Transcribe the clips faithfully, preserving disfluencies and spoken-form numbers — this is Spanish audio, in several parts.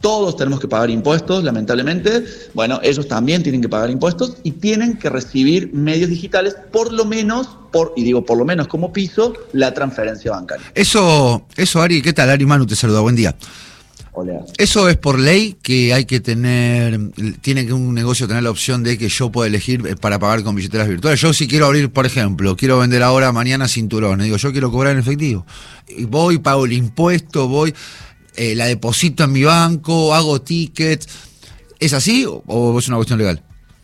Todos tenemos que pagar impuestos, lamentablemente. Bueno, ellos también tienen que pagar impuestos y tienen que recibir medios digitales, por lo menos, por y digo por lo menos como piso, la transferencia bancaria. Eso, eso Ari, ¿qué tal? Ari Manu te saluda, buen día. Hola. Eso es por ley que hay que tener, tiene que un negocio tener la opción de que yo pueda elegir para pagar con billeteras virtuales. Yo si quiero abrir, por ejemplo, quiero vender ahora, mañana cinturones, digo, yo quiero cobrar en efectivo. Y voy, pago el impuesto, voy, eh, la deposito en mi banco, hago tickets. ¿Es así o, o es una cuestión legal?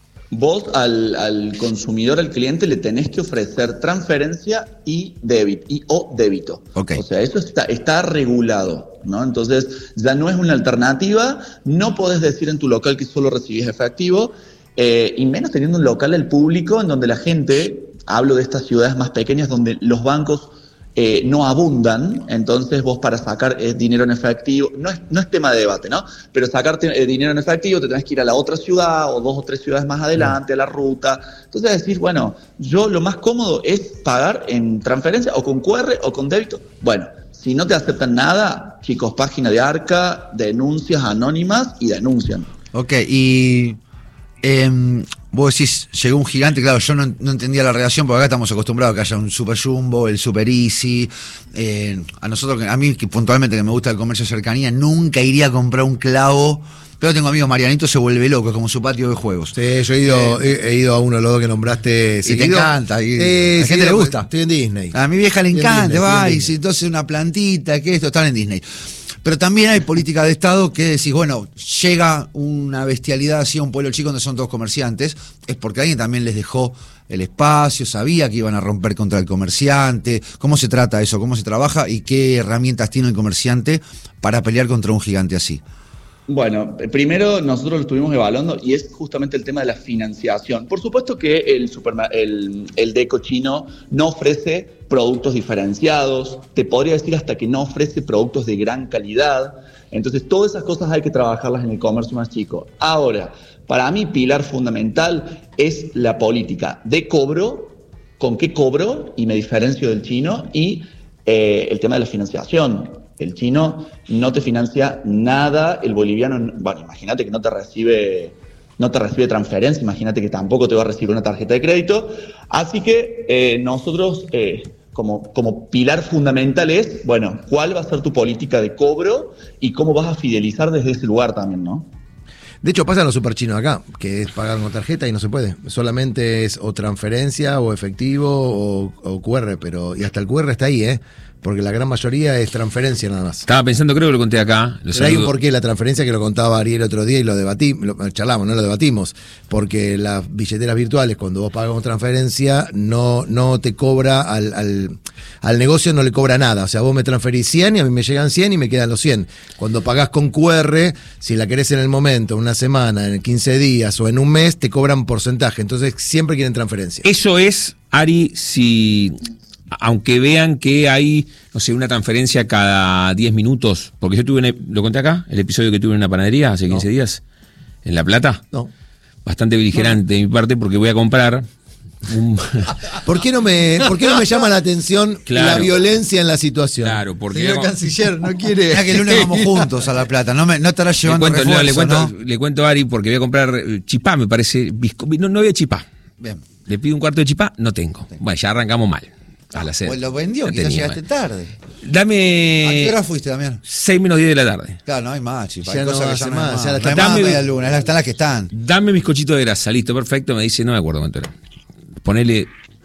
Vos al, al consumidor, al cliente, le tenés que ofrecer transferencia y débito, y o débito. Okay. O sea, eso está, está regulado, ¿no? Entonces, ya no es una alternativa, no podés decir en tu local que solo recibís efectivo, eh, y menos teniendo un local al público en donde la gente, hablo de estas ciudades más pequeñas donde los bancos Eh, no abundan, entonces vos para sacar eh, dinero en efectivo, no es, no es tema de debate, ¿no? Pero sacarte eh, dinero en efectivo te tenés que ir a la otra ciudad o dos o tres ciudades más adelante, a la ruta. Entonces decís, bueno, yo lo más cómodo es pagar en transferencia o con Q R o con débito. Bueno, si no te aceptan nada, chicos, página de Arca, denuncias anónimas y denuncian. Ok, y... Eh, vos decís, llegó un gigante, claro, yo no, no entendía la relación, porque acá estamos acostumbrados a que haya un Super Jumbo, el Super Easy. Eh, a nosotros, a mí que puntualmente que me gusta el comercio de cercanía, nunca iría a comprar un clavo. Pero tengo amigos, Marianito se vuelve loco, es como su patio de juegos. Sí, yo he ido, eh, he, he ido a uno de los dos que nombraste. Y te encanta, y eh, a la gente le gusta. Estoy en Disney. A mi vieja le Estoy encanta, Disney, va, y Disney. si entonces una plantita, que esto, están en Disney. Pero también hay política de Estado que decís, bueno, llega una bestialidad así a un pueblo chico donde son todos comerciantes, es porque alguien también les dejó el espacio, sabía que iban a romper contra el comerciante. ¿Cómo se trata eso? ¿Cómo se trabaja? ¿Y qué herramientas tiene el comerciante para pelear contra un gigante así? Bueno, primero nosotros lo estuvimos evaluando y es justamente el tema de la financiación. Por supuesto que el, superma- el, el Deco chino no ofrece productos diferenciados, te podría decir hasta que no ofrece productos de gran calidad. Entonces todas esas cosas hay que trabajarlas en el comercio más chico. Ahora, para mí pilar fundamental es la política de cobro, con qué cobro y me diferencio del chino, y eh, el tema de la financiación. El chino no te financia nada, el boliviano, bueno, imagínate que no te recibe, no te recibe transferencia, imagínate que tampoco te va a recibir una tarjeta de crédito. Así que eh, nosotros, eh, como, como pilar fundamental es, bueno, ¿cuál va a ser tu política de cobro y cómo vas a fidelizar desde ese lugar también, ¿no? De hecho, pasa en los superchinos acá, que es pagar con tarjeta y no se puede. Solamente es o transferencia o efectivo o, o Q R, pero y hasta el Q R está ahí, ¿eh? Porque la gran mayoría es transferencia nada más. Estaba pensando, creo que lo conté acá. Lo Pero hay un porqué la transferencia que lo contaba Ariel otro día y lo debatimos, lo charlamos, no lo debatimos, porque las billeteras virtuales, cuando vos pagas con transferencia, no, no te cobra al, al, al negocio, no le cobra nada. O sea, vos me transferís cien y a mí me llegan cien y me quedan los cien. Cuando pagás con Q R, si la querés en el momento, en una semana, en quince días o en un mes, te cobran porcentaje. Entonces siempre quieren transferencia. Eso es, Ari, si... aunque vean que hay, no sé, una transferencia cada diez minutos, porque yo tuve, una, lo conté acá, el episodio que tuve en una panadería hace quince no. días, en La Plata. No. Bastante beligerante no. de mi parte, porque voy a comprar un... ¿Por qué no me, por qué no me llama la atención claro. la violencia en la situación? Claro, porque... Señor vamos... canciller, no quiere... Es que el lunes vamos juntos a La Plata, no, me, no estarás llevando le cuento, refuerzo, no, le cuento, ¿no? Le cuento a Ari, porque voy a comprar chipá, me parece, bisco... no, no había chipá. Bien. Le pido un cuarto de chipá, no tengo. tengo. Bueno, ya arrancamos mal. A la pues lo vendió, no quizás tenía, llegaste tarde. Dame. ¿A qué hora fuiste, Damián? seis menos diez de la tarde. Claro, no hay más, chipá. Ya Hay no cosas que hace ya no más, hay más. ya la No hay está- más dame- media luna, están las que están. Dame mis cochitos de grasa, listo, perfecto. Me dice, no me acuerdo cuánto era. Ponele.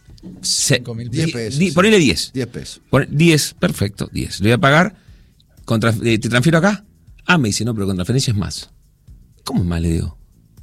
Se, diez pesos, di, sí. ponele diez. diez pesos. Pon, diez, perfecto, diez. Le voy a pagar. Contra, eh, ¿Te transfiero acá? Ah, me dice, no, pero con transferencia es más. ¿Cómo es más? Le digo.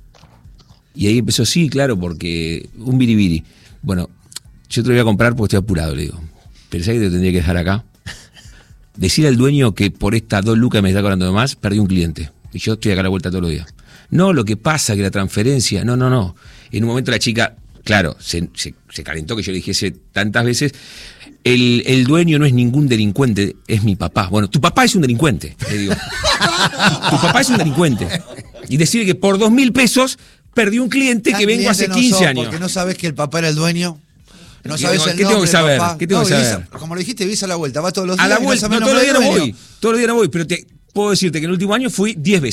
Y ahí empezó, sí, claro, porque un biribiri. Bueno, yo te lo voy a comprar porque estoy apurado, le digo. Pero ¿sabes que te tendría que dejar acá? Decir al dueño que por estas dos lucas me está cobrando de más, perdí un cliente. Y yo estoy acá a la vuelta todos los días. No, lo que pasa que la transferencia, no, no, no. En un momento la chica, claro, se, se, se calentó que yo le dijese tantas veces, el, el dueño no es ningún delincuente, es mi papá. Bueno, tu papá es un delincuente, le digo. Tu papá es un delincuente. Y decirle que por dos mil pesos perdí un cliente que vengo hace quince años. Porque no sabes que el papá era el dueño. No sabes ¿Qué el tengo nombre que saber? del papá. ¿Qué tengo No, que vivís saber? a- como lo dijiste, vivís a la vuelta, va todos los días. A la y no vuelta, sabés no, el todos los nombre días no del dueño. voy, todos los días no voy, pero te puedo decirte que en el último año fui diez veces.